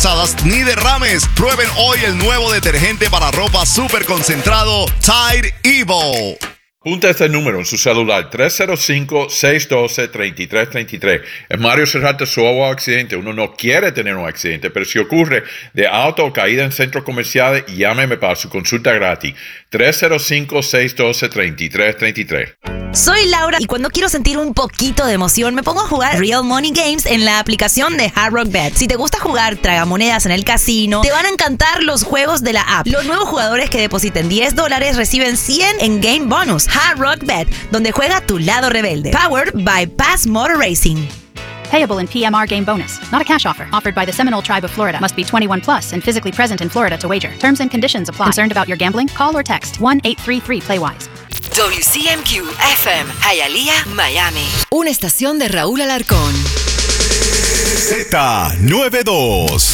ni derrames. Prueben hoy el nuevo detergente para ropa súper concentrado Tide Evo. Punta este número en su celular, 305-612-3333. Es Mario Serrate, su accidente. Uno no quiere tener un accidente, pero si ocurre de auto o caída en centros comerciales, llámeme para su consulta gratis. 305-612-3333. Soy Laura y cuando quiero sentir un poquito de emoción me pongo a jugar Real Money Games en la aplicación de Hard Rock Bet. Si te gusta jugar tragamonedas en el casino, te van a encantar los juegos de la app. Los nuevos jugadores que depositen $10 reciben 100 en Game Bonus. Hard Rock Bet, donde juega tu lado rebelde. Powered by Pass Motor Racing. Payable in PMR game bonus. Not a cash offer. Offered by the Seminole Tribe of Florida. Must be 21 plus and physically present in Florida to wager. Terms and conditions apply. Concerned about your gambling? Call or text 1-833-PLAY-WISE. WCMQ-FM, Hialeah, Miami. Una estación de Raúl Alarcón. Z92.